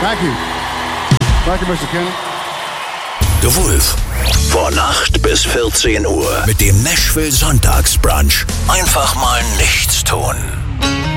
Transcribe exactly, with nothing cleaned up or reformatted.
Thank you. Thank you, Mister Kenny. The Wolf. Von acht bis vierzehn Uhr mit dem Nashville Sonntagsbrunch. Einfach mal nichts tun.